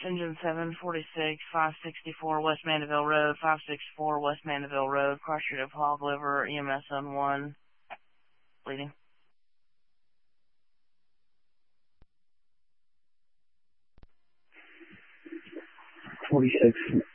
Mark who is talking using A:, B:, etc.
A: engine 746, 564 West Mandeville Road, 564 West Mandeville Road, cross street of hog liver, EMS on 1, bleeding.
B: 46